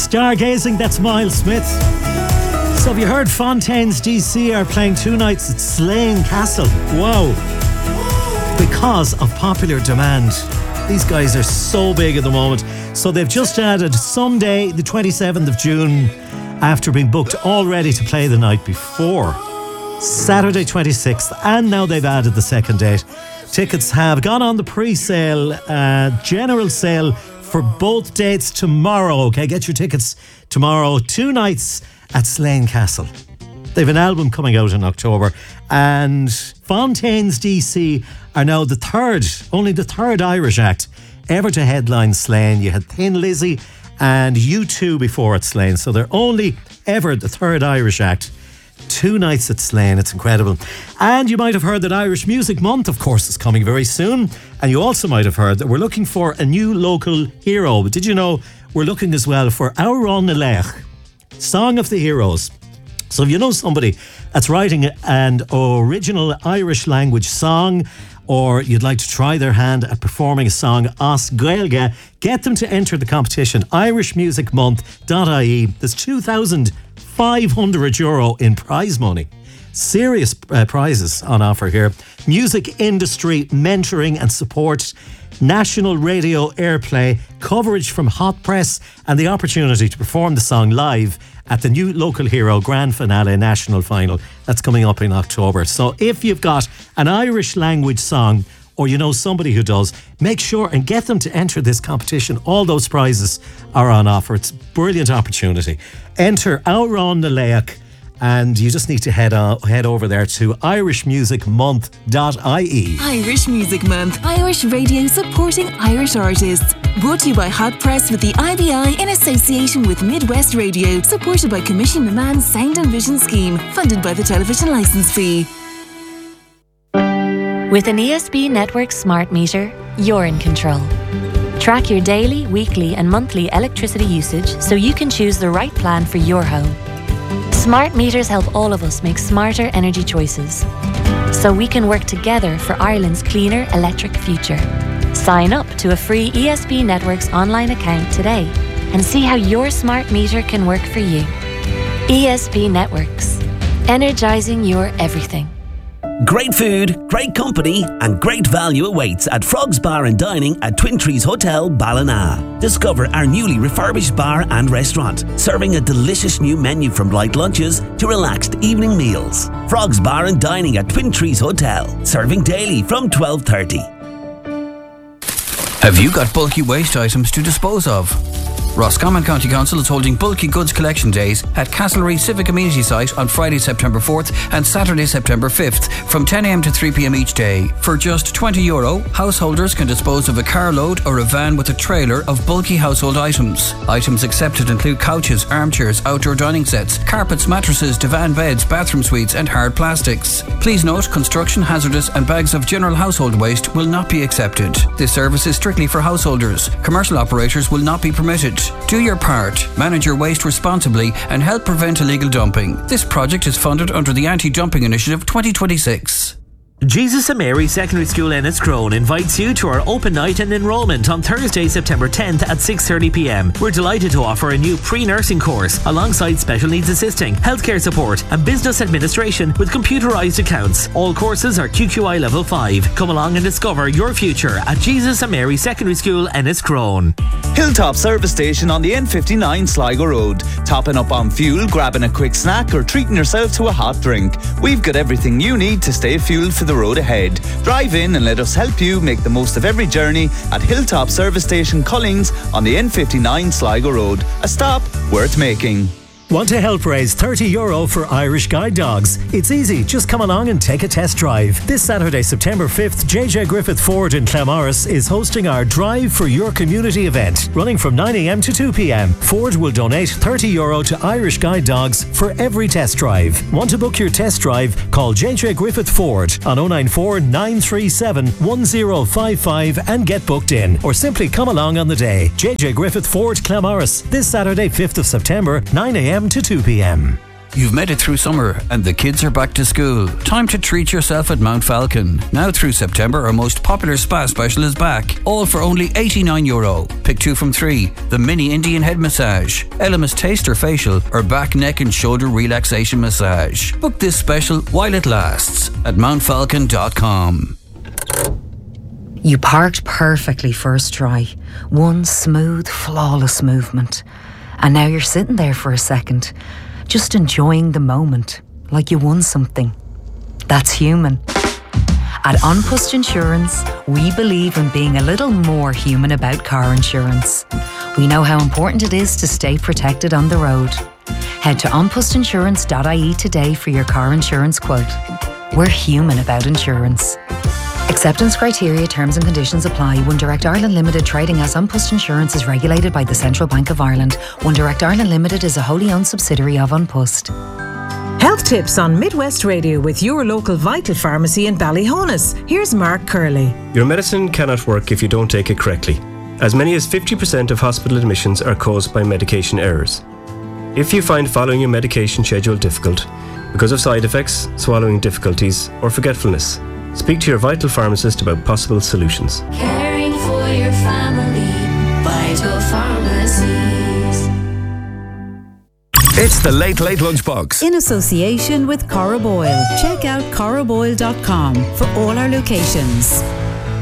Stargazing, that's Miles Smith. So have you heard Fontaines DC are playing 2 nights at Slane Castle? Wow. Because of popular demand. These guys are so big at the moment. So they've just added Sunday, the 27th of June, after being booked already to play the night before. Saturday 26th, and now they've added the second date. Tickets have gone on the pre-sale, general sale for both dates tomorrow. Okay, get your tickets tomorrow. 2 nights at Slane Castle. They've an album coming out in October, and Fontaines DC are now only the third Irish act ever to headline Slane. You had Thin Lizzy and U2 before at Slane, so they're only ever the third Irish act. 2 nights at Slane, it's incredible. And you might have heard that Irish Music Month, of course, is coming very soon. And you also might have heard that we're looking for a new local hero. But did you know we're looking as well for Amhrán na Léach, Song of the Heroes. So if you know somebody that's writing an original Irish language song, or you'd like to try their hand at performing a song as Gaeilge, get them to enter the competition. irishmusicmonth.ie. There's €2,500 in prize money. Serious prizes on offer here. Music industry mentoring and support, national radio airplay, coverage from Hot Press, and the opportunity to perform the song live at the new local hero grand finale national final. That's coming up in October. So if you've got an Irish language song, or you know somebody who does, make sure and get them to enter this competition. All those prizes are on offer. It's a brilliant opportunity. Enter Amhrán na Léach, and you just need to head over there to irishmusicmonth.ie. Irish Music Month. Irish radio supporting Irish artists. Brought to you by Hot Press with the IBI in association with Midwest Radio. Supported by Commission Demand Sound and Vision Scheme. Funded by the television licence fee. With an ESB Network smart meter, you're in control. Track your daily, weekly and monthly electricity usage so you can choose the right plan for your home. Smart meters help all of us make smarter energy choices, so we can work together for Ireland's cleaner electric future. Sign up to a free ESB Networks online account today and see how your smart meter can work for you. ESB Networks, energising your everything. Great food, great company and great value awaits at Frogs Bar and Dining at Twin Trees Hotel, Ballina. Discover our newly refurbished bar and restaurant, serving a delicious new menu from light lunches to relaxed evening meals. Frogs Bar and Dining at Twin Trees Hotel, serving daily from 12:30. Have you got bulky waste items to dispose of? Roscommon County Council is holding bulky goods collection days at Castlereagh Civic Amenity Site on Friday, September 4th and Saturday, September 5th from 10 a.m. to 3 p.m. each day. For just €20, householders can dispose of a carload or a van with a trailer of bulky household items. Items accepted include couches, armchairs, outdoor dining sets, carpets, mattresses, divan beds, bathroom suites and hard plastics. Please note, construction, hazardous and bags of general household waste will not be accepted. This service is strictly for householders. Commercial operators will not be permitted. Do your part, manage your waste responsibly and help prevent illegal dumping. This project is funded under the Anti-Dumping Initiative 2026. Jesus and Mary Secondary School Enniscrone invites you to our open night and enrolment on Thursday, September 10th at 6:30 p.m. We're delighted to offer a new pre-nursing course alongside special needs assisting, healthcare support and business administration with computerised accounts. All courses are QQI Level 5. Come along and discover your future at Jesus and Mary Secondary School Enniscrone. Hilltop Service Station on the N59 Sligo Road. Topping up on fuel, grabbing a quick snack or treating yourself to a hot drink. We've got everything you need to stay fueled for the road ahead. Drive in and let us help you make the most of every journey at Hilltop Service Station Collings on the N59 Sligo Road. A stop worth making. Want to help raise €30 for Irish Guide Dogs? It's easy, just come along and take a test drive. This Saturday, September 5th, JJ Griffith Ford in Claremorris is hosting our Drive for Your Community event, running from 9 a.m. to 2 p.m. Ford will donate €30 to Irish Guide Dogs for every test drive. Want to book your test drive? Call JJ Griffith Ford on 094 937 1055 and get booked in, or simply come along on the day. JJ Griffith Ford, Claremorris, this Saturday, 5th of September, 9 a.m. to 2 p.m. You've made it through summer and the kids are back to school. Time to treat yourself at Mount Falcon. Now through September, our most popular spa special is back. All for only €89. Pick 2 from 3. The mini Indian head massage, Elemis taster facial, or back, neck and shoulder relaxation massage. Book this special while it lasts at mountfalcon.com. You parked perfectly first try. One smooth, flawless movement. And now you're sitting there for a second, just enjoying the moment, like you won something. That's human. At An Post Insurance, we believe in being a little more human about car insurance. We know how important it is to stay protected on the road. Head to onpostinsurance.ie today for your car insurance quote. We're human about insurance. Acceptance criteria, terms and conditions apply. One Direct Ireland Limited trading as An Post Insurance is regulated by the Central Bank of Ireland. One Direct Ireland Limited is a wholly owned subsidiary of An Post. Health tips on Midwest Radio with your local Vital Pharmacy in Ballyhonus. Here's Mark Curley. Your medicine cannot work if you don't take it correctly. As many as 50% of hospital admissions are caused by medication errors. If you find following your medication schedule difficult because of side effects, swallowing difficulties, or forgetfulness, speak to your Vital pharmacist about possible solutions. Caring for your family, Vital Pharmacies. It's the Late Late Lunchbox. In association with Corra Boyle. Check out corraboyle.com for all our locations.